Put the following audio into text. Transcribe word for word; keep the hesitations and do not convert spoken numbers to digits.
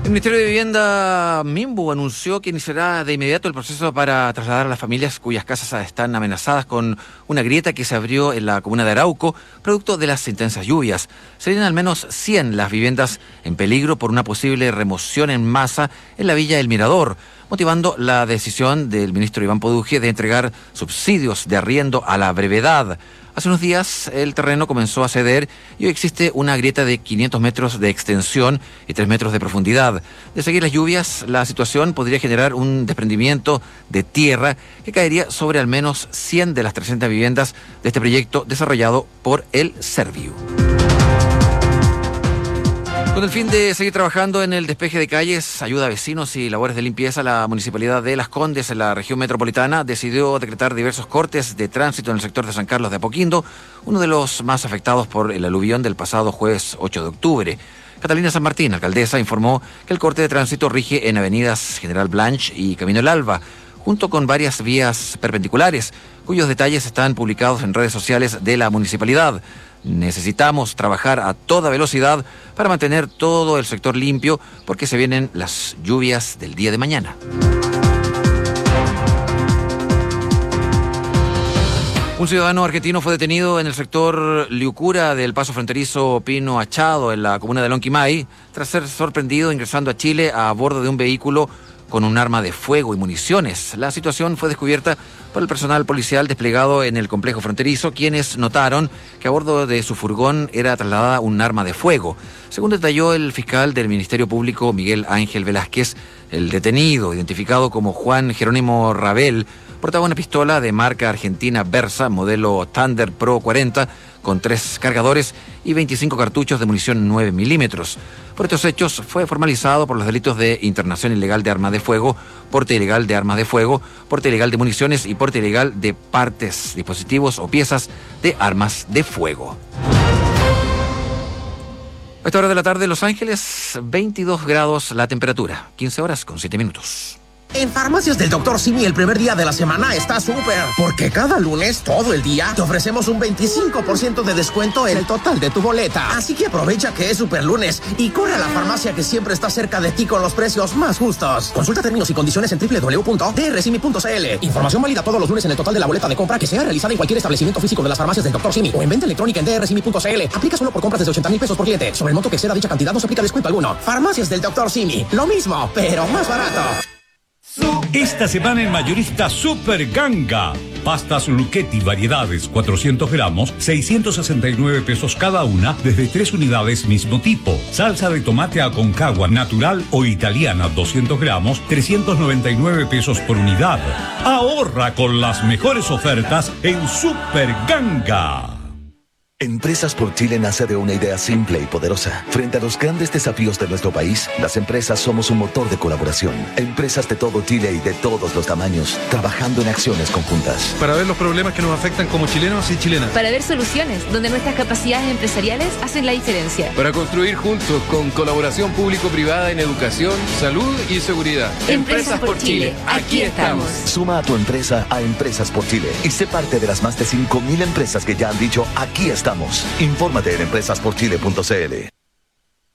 El Ministerio de Vivienda, Minbu, anunció que iniciará de inmediato el proceso para trasladar a las familias cuyas casas están amenazadas con una grieta que se abrió en la comuna de Arauco, producto de las intensas lluvias. Serían al menos cien las viviendas en peligro por una posible remoción en masa en la Villa El Mirador, motivando la decisión del ministro Iván Poduje de entregar subsidios de arriendo a la brevedad. Hace unos días el terreno comenzó a ceder y hoy existe una grieta de quinientos metros de extensión y tres metros de profundidad. De seguir las lluvias, la situación podría generar un desprendimiento de tierra que caería sobre al menos cien de las trescientas viviendas de este proyecto desarrollado por el Serviu. Con el fin de seguir trabajando en el despeje de calles, ayuda a vecinos y labores de limpieza, la Municipalidad de Las Condes, en la región metropolitana, decidió decretar diversos cortes de tránsito en el sector de San Carlos de Apoquindo, uno de los más afectados por el aluvión del pasado jueves ocho de octubre. Catalina San Martín, alcaldesa, informó que el corte de tránsito rige en avenidas General Blanch y Camino El Alba, junto con varias vías perpendiculares, cuyos detalles están publicados en redes sociales de la municipalidad. Necesitamos trabajar a toda velocidad para mantener todo el sector limpio porque se vienen las lluvias del día de mañana. Un ciudadano argentino fue detenido en el sector Liucura del paso fronterizo Pino Achado, en la comuna de Lonquimay, tras ser sorprendido ingresando a Chile a bordo de un vehículo con un arma de fuego y municiones. La situación fue descubierta por el personal policial desplegado en el complejo fronterizo, quienes notaron que a bordo de su furgón era trasladada un arma de fuego. Según detalló el fiscal del Ministerio Público, Miguel Ángel Velázquez, el detenido, identificado como Juan Jerónimo Rabel, portaba una pistola de marca argentina Versa, modelo Thunder Pro cuarenta, con tres cargadores y veinticinco cartuchos de munición nueve milímetros. Por estos hechos fue formalizado por los delitos de internación ilegal de armas de fuego, porte ilegal de armas de fuego, porte ilegal de municiones y porte ilegal de partes, dispositivos o piezas de armas de fuego. A esta hora de la tarde en Los Ángeles, veintidós grados la temperatura, quince horas con siete minutos. En Farmacias del doctor Simi el primer día de la semana está súper, porque cada lunes, todo el día, te ofrecemos un veinticinco por ciento de descuento en el total de tu boleta. Así que aprovecha que es super lunes y corre a la farmacia que siempre está cerca de ti con los precios más justos. Consulta términos y condiciones en doble u doble u doble u punto d r simi punto c l. Información válida todos los lunes en el total de la boleta de compra que sea realizada en cualquier establecimiento físico de las farmacias del doctor Simi o en venta electrónica en d r simi punto c l. Aplica solo por compras desde ochenta mil pesos por cliente. Sobre el monto que exceda dicha cantidad no se aplica descuento alguno. Farmacias del doctor Simi. Lo mismo, pero más barato. Esta semana en Mayorista Super Ganga. Pastas Lucchetti variedades cuatrocientos gramos, seiscientos sesenta y nueve pesos cada una, desde tres unidades mismo tipo. Salsa de tomate Aconcagua natural o italiana doscientos gramos, trescientos noventa y nueve pesos por unidad. Ahorra con las mejores ofertas en Super Ganga. Empresas por Chile nace de una idea simple y poderosa. Frente a los grandes desafíos de nuestro país, las empresas somos un motor de colaboración. Empresas de todo Chile y de todos los tamaños, trabajando en acciones conjuntas. Para ver los problemas que nos afectan como chilenos y chilenas. Para ver soluciones donde nuestras capacidades empresariales hacen la diferencia. Para construir juntos con colaboración público-privada en educación, salud y seguridad. Empresas, Empresas por Chile, aquí estamos. Suma a tu empresa a Empresas por Chile y sé parte de las más de cinco mil empresas que ya han dicho aquí estamos. Infórmate en empresas por chile punto c l.